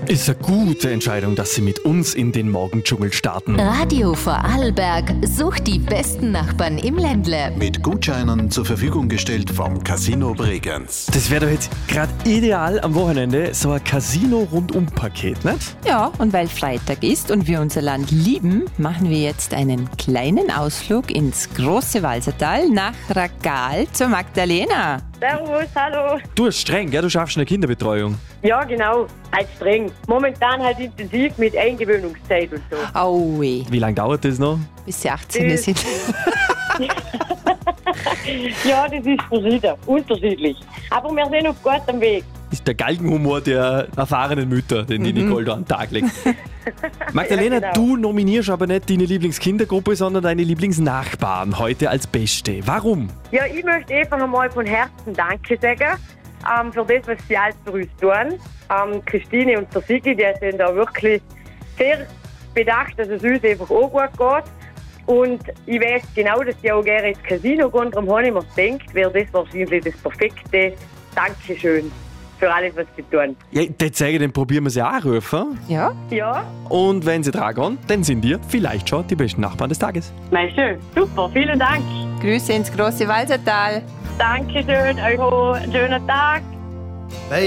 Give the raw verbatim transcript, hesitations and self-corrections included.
Ist eine gute Entscheidung, dass Sie mit uns in den Morgendschungel starten. Radio Vorarlberg sucht die besten Nachbarn im Ländle. Mit Gutscheinen zur Verfügung gestellt vom Casino Bregenz. Das wäre doch jetzt gerade ideal am Wochenende, so ein Casino-Rundum-Paket, nicht? Ja, und weil Freitag ist und wir unser Land lieben, machen wir jetzt einen kleinen Ausflug ins große Walsertal nach Ragal zur Magdalena. Servus, hallo. Du bist streng, gell? Du schaffst eine Kinderbetreuung. Ja, genau, halt streng. Momentan halt intensiv mit Eingewöhnungszeit und so. Aui, Wie lange dauert das noch? bis sie achtzehn sind. Ja, das ist verschieden, unterschiedlich. Aber wir sind auf gutem Weg. Das ist der Galgenhumor der erfahrenen Mütter, den die Nicole da an den Tag legt. Magdalena, Ja, genau. du nominierst aber nicht deine Lieblingskindergruppe, sondern deine Lieblingsnachbarn heute als Beste. Warum? Ja, ich möchte einfach einmal von Herzen Danke sagen ähm, für das, was sie alles für uns tun. Ähm, Christine und der Sigi, die sind da wirklich sehr bedacht, dass es uns einfach auch gut geht. Und ich weiß genau, dass die auch gerne ins Casino gehen. Darum habe ich mir gedacht, wäre das wahrscheinlich das perfekte Dankeschön für alles, was sie tun. Ja, jetzt sage ich, dann probieren wir sie auch anrufen. Ja, Ja, Und wenn sie dran gehen, dann sind wir vielleicht schon die besten Nachbarn des Tages. mein schön. Super, vielen Dank. Grüße ins große Walsertal. Dankeschön, euch auch einen schönen Tag.